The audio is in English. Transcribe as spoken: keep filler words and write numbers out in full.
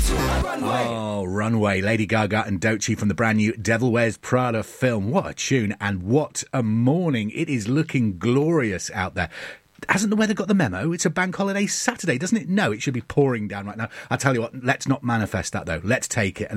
Oh, Runway, Lady Gaga and Doechii from the brand new Devil Wears Prada film. What a tune and what a morning. It is looking glorious out there. Hasn't the weather got the memo? It's a bank holiday Saturday, doesn't it? No, it should be pouring down right now. I'll tell you what, let's not manifest that though. Let's take it.